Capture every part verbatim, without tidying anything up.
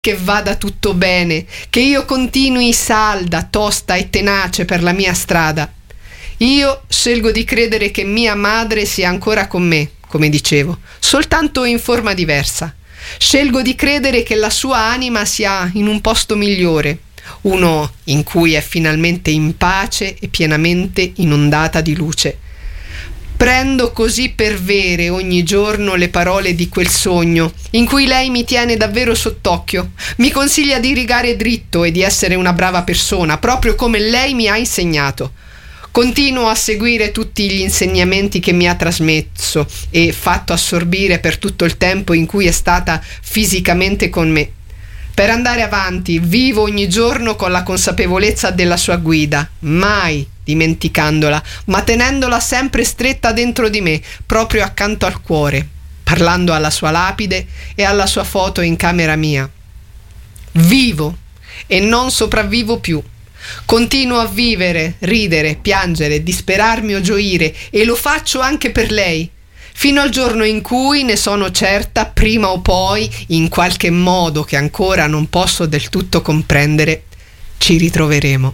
che vada tutto bene, che io continui salda, tosta e tenace per la mia strada. Io scelgo di credere che mia madre sia ancora con me, come dicevo, soltanto in forma diversa. Scelgo di credere che la sua anima sia in un posto migliore, uno in cui è finalmente in pace e pienamente inondata di luce. Prendo così per vere ogni giorno le parole di quel sogno in cui lei mi tiene davvero sott'occhio, mi consiglia di rigare dritto e di essere una brava persona, proprio come lei mi ha insegnato. Continuo a seguire tutti gli insegnamenti che mi ha trasmesso e fatto assorbire per tutto il tempo in cui è stata fisicamente con me. Per andare avanti vivo ogni giorno con la consapevolezza della sua guida, mai dimenticandola, ma tenendola sempre stretta dentro di me, proprio accanto al cuore, parlando alla sua lapide e alla sua foto in camera mia. Vivo e non sopravvivo più. Continuo a vivere, ridere, piangere, disperarmi o gioire, e lo faccio anche per lei, fino al giorno in cui, ne sono certa, prima o poi, in qualche modo che ancora non posso del tutto comprendere, ci ritroveremo.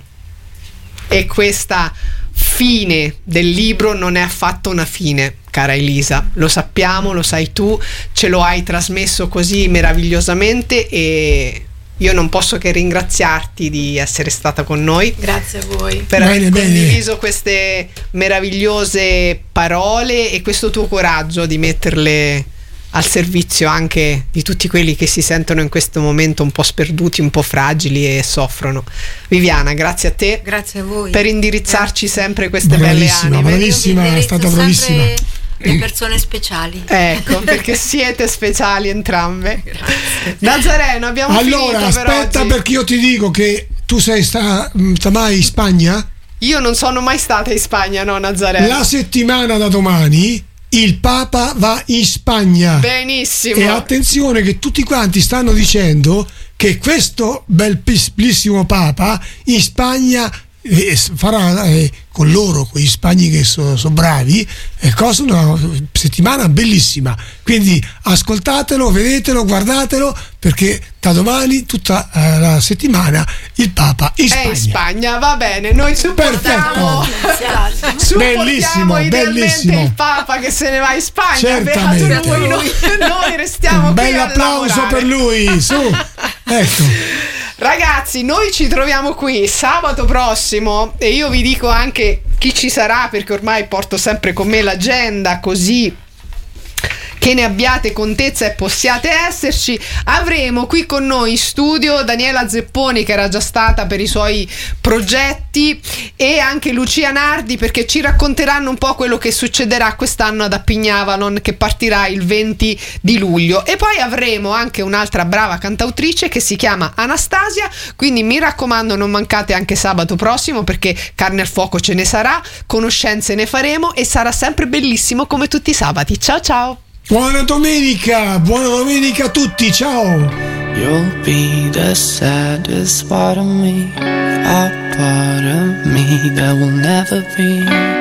E questa fine del libro non è affatto una fine, cara Elisa, lo sappiamo, lo sai tu, ce lo hai trasmesso così meravigliosamente e io non posso che ringraziarti di essere stata con noi. Grazie a voi per bene, aver condiviso bene. queste meravigliose parole e questo tuo coraggio di metterle al servizio anche di tutti quelli che si sentono in questo momento un po' sperduti, un po' fragili e soffrono. Viviana, grazie a te. Grazie a voi per indirizzarci grazie. sempre queste bravissima, belle anime. bravissima, è stata bravissima. Le persone speciali. Ecco, perché siete speciali entrambe. Grazie. Nazareno, abbiamo allora, finito per aspetta, oggi. perché io ti dico che tu sei sta, sta mai in Spagna? Io non sono mai stata in Spagna, no, Nazareno? La settimana da domani il Papa va in Spagna. Benissimo. E attenzione che tutti quanti stanno dicendo che questo bellissimo Papa in Spagna eh, farà eh, con loro, con gli spagni che sono so bravi, eh, cosa una settimana bellissima. Quindi ascoltatelo, vedetelo, guardatelo, perché da domani tutta eh, la settimana il Papa in Spagna. È in Spagna, va bene, noi supportiamo. supportiamo Bellissimo, idealmente bellissimo. il Papa che se ne va in Spagna. Certamente. Beato lui, noi, noi restiamo un qui bel a applauso lavorare. per lui, su. Ecco. Ragazzi, noi ci troviamo qui sabato prossimo e io vi dico anche chi ci sarà, perché ormai porto sempre con me l'agenda, così che ne abbiate contezza e possiate esserci. Avremo qui con noi in studio Daniela Zepponi, che era già stata per i suoi progetti, e anche Lucia Nardi, perché ci racconteranno un po' quello che succederà quest'anno ad Appignavanon, che partirà il venti di luglio. E poi avremo anche un'altra brava cantautrice che si chiama Anastasia, quindi mi raccomando non mancate anche sabato prossimo, perché carne al fuoco ce ne sarà, conoscenze ne faremo e sarà sempre bellissimo come tutti i sabati. Ciao ciao. Buona domenica, buona domenica a tutti, ciao. You'll be the saddest part of me, a part of me that will never be